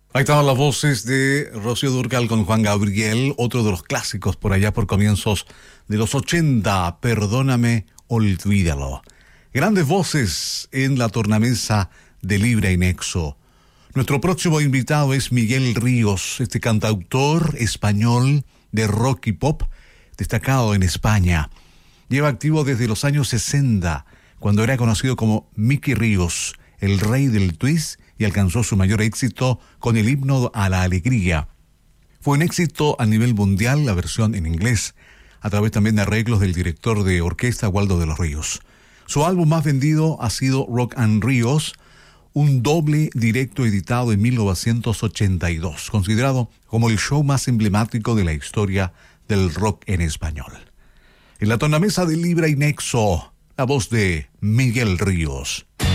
Ahí estaban las voces de Rocío Dúrcal con Juan Gabriel, otro de los clásicos por allá por comienzos de los 80, Perdóname, olvídalo. Grandes voces en la tornamesa de Libra y Nexo. Nuestro próximo invitado es Miguel Ríos, este cantautor español de rock y pop, destacado en España. Lleva activo desde los años 60, cuando era conocido como Mickey Ríos, el rey del twist, y alcanzó su mayor éxito con el himno a la alegría. Fue un éxito a nivel mundial la versión en inglés, a través también de arreglos del director de orquesta Waldo de los Ríos. Su álbum más vendido ha sido Rock and Ríos, un doble directo editado en 1982, considerado como el show más emblemático de la historia del rock en español. En la tornamesa de Libra y Nexo, la voz de Miguel Ríos.